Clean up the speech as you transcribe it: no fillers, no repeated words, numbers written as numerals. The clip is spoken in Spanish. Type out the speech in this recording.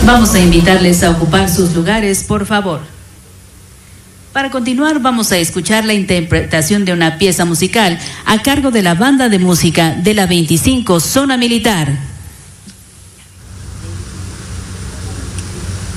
Vamos a invitarles a ocupar sus lugares, por favor. Para continuar, vamos a escuchar la interpretación de una pieza musical a cargo de la Banda de Música de la 25 Zona Militar.